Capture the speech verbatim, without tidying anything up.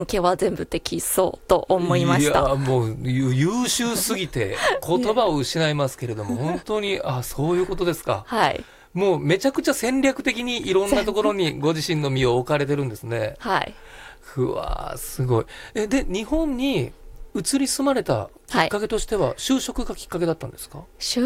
毛は全部できそうと思いました。 いやもうゆ優秀すぎて言葉を失いますけれども、本当にあそういうことですか。 はい。 もうめちゃくちゃ戦略的にいろんなところにご自身の身を置かれてるんですね。 はい。 うわーすごい。えで日本に移り住まれたきっかけとしては、就職がきっかけだったんですか？ 就